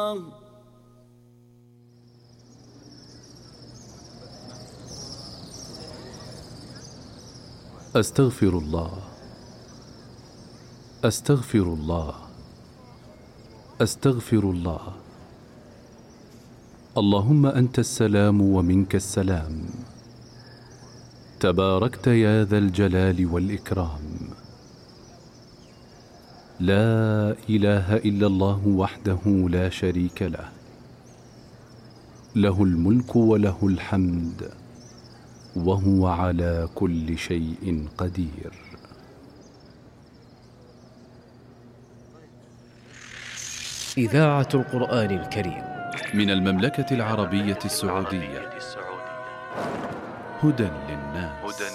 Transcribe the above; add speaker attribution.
Speaker 1: أستغفر الله، أستغفر الله، أستغفر الله. اللهم أنت السلام ومنك السلام، تباركت يا ذا الجلال والإكرام. لا إله إلا الله وحده لا شريك له، له الملك وله الحمد وهو على كل شيء قدير.
Speaker 2: إذاعة القرآن الكريم
Speaker 1: من المملكة العربية السعودية، هدى للناس.